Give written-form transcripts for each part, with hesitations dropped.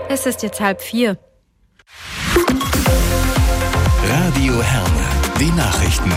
Es ist jetzt 3:30. Radio Herne, die Nachrichten.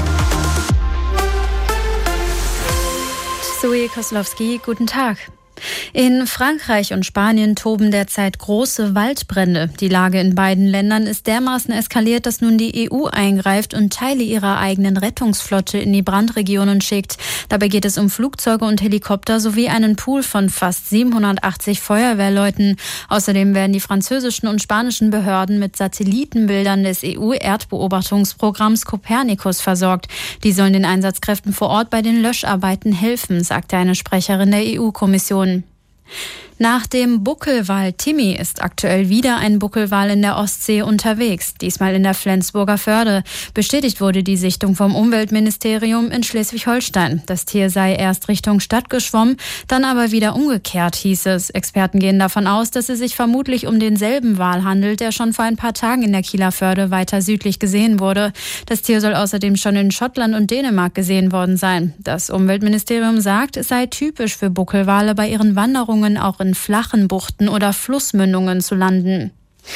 Zoe Koslowski, guten Tag. In Frankreich und Spanien toben derzeit große Waldbrände. Die Lage in beiden Ländern ist dermaßen eskaliert, dass nun die EU eingreift und Teile ihrer eigenen Rettungsflotte in die Brandregionen schickt. Dabei geht es um Flugzeuge und Helikopter sowie einen Pool von fast 780 Feuerwehrleuten. Außerdem werden die französischen und spanischen Behörden mit Satellitenbildern des EU-Erdbeobachtungsprogramms Copernicus versorgt. Die sollen den Einsatzkräften vor Ort bei den Löscharbeiten helfen, sagte eine Sprecherin der EU-Kommission. Nach dem Buckelwal Timmy ist aktuell wieder ein Buckelwal in der Ostsee unterwegs, diesmal in der Flensburger Förde. Bestätigt wurde die Sichtung vom Umweltministerium in Schleswig-Holstein. Das Tier sei erst Richtung Stadt geschwommen, dann aber wieder umgekehrt, hieß es. Experten gehen davon aus, dass es sich vermutlich um denselben Wal handelt, der schon vor ein paar Tagen in der Kieler Förde weiter südlich gesehen wurde. Das Tier soll außerdem schon in Schottland und Dänemark gesehen worden sein. Das Umweltministerium sagt, es sei typisch für Buckelwale, bei ihren Wanderungen auch in flachen Buchten oder Flussmündungen zu landen.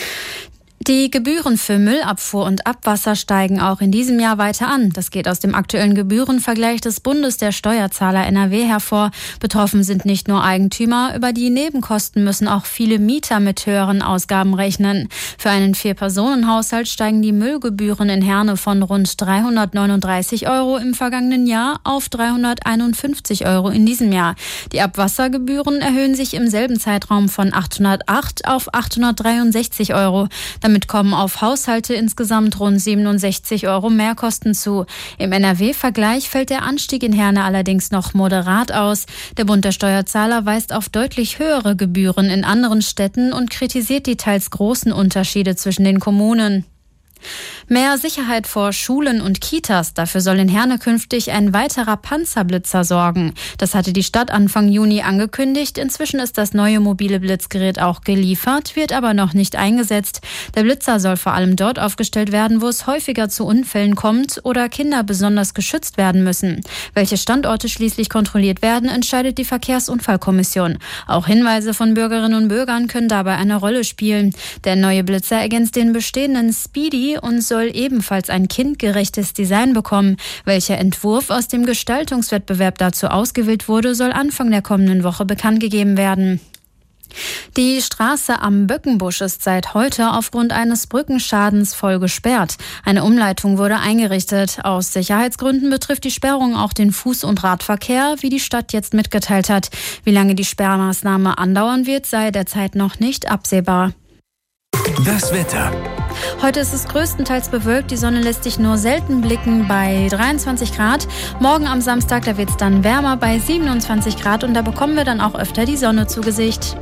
Die Gebühren für Müllabfuhr und Abwasser steigen auch in diesem Jahr weiter an. Das geht aus dem aktuellen Gebührenvergleich des Bundes der Steuerzahler NRW hervor. Betroffen sind nicht nur Eigentümer, über die Nebenkosten müssen auch viele Mieter mit höheren Ausgaben rechnen. Für einen 4-Personen-Haushalt steigen die Müllgebühren in Herne von rund 339 € im vergangenen Jahr auf 351 € in diesem Jahr. Die Abwassergebühren erhöhen sich im selben Zeitraum von 808 auf 863 €. Damit kommen auf Haushalte insgesamt rund 67 € Mehrkosten zu. Im NRW-Vergleich fällt der Anstieg in Herne allerdings noch moderat aus. Der Bund der Steuerzahler weist auf deutlich höhere Gebühren in anderen Städten und kritisiert die teils großen Unterschiede zwischen den Kommunen. Mehr Sicherheit vor Schulen und Kitas. Dafür soll in Herne künftig ein weiterer Panzerblitzer sorgen. Das hatte die Stadt Anfang Juni angekündigt. Inzwischen ist das neue mobile Blitzgerät auch geliefert, wird aber noch nicht eingesetzt. Der Blitzer soll vor allem dort aufgestellt werden, wo es häufiger zu Unfällen kommt oder Kinder besonders geschützt werden müssen. Welche Standorte schließlich kontrolliert werden, entscheidet die Verkehrsunfallkommission. Auch Hinweise von Bürgerinnen und Bürgern können dabei eine Rolle spielen. Der neue Blitzer ergänzt den bestehenden Speedy und soll ebenfalls ein kindgerechtes Design bekommen. Welcher Entwurf aus dem Gestaltungswettbewerb dazu ausgewählt wurde, soll Anfang der kommenden Woche bekannt gegeben werden. Die Straße am Böckenbusch ist seit heute aufgrund eines Brückenschadens voll gesperrt. Eine Umleitung wurde eingerichtet. Aus Sicherheitsgründen betrifft die Sperrung auch den Fuß- und Radverkehr, wie die Stadt jetzt mitgeteilt hat. Wie lange die Sperrmaßnahme andauern wird, sei derzeit noch nicht absehbar. Das Wetter. Heute ist es größtenteils bewölkt, die Sonne lässt sich nur selten blicken bei 23 Grad. Morgen am Samstag, da wird es dann wärmer bei 27 Grad und da bekommen wir dann auch öfter die Sonne zu Gesicht.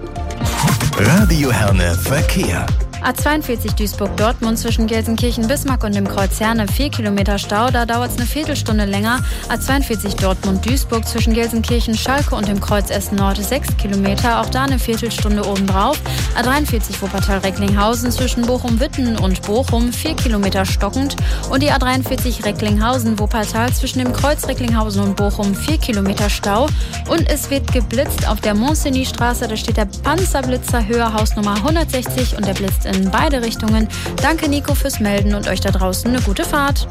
Radio Herne Verkehr. A42 Duisburg-Dortmund zwischen Gelsenkirchen-Bismarck und dem Kreuz Herne 4 Kilometer Stau, da dauert es eine Viertelstunde länger. A42 Dortmund-Duisburg zwischen Gelsenkirchen-Schalke und dem Kreuz Essen-Nord 6 Kilometer, auch da eine Viertelstunde obendrauf. A43 Wuppertal-Recklinghausen zwischen Bochum-Witten und Bochum 4 Kilometer stockend und die A43 Recklinghausen-Wuppertal zwischen dem Kreuz Recklinghausen und Bochum 4 Kilometer Stau und es wird geblitzt auf der Montcenis-Straße, da steht der Panzerblitzer Höhe Hausnummer 160 und der blitzt in beide Richtungen. Danke Nico fürs Melden und euch da draußen eine gute Fahrt.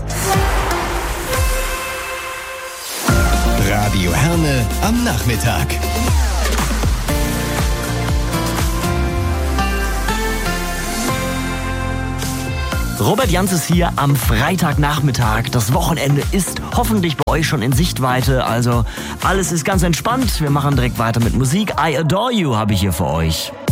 Radio Herne am Nachmittag. Robert Jans ist hier am Freitagnachmittag. Das Wochenende ist hoffentlich bei euch schon in Sichtweite. Also alles ist ganz entspannt. Wir machen direkt weiter mit Musik. I Adore You habe ich hier für euch.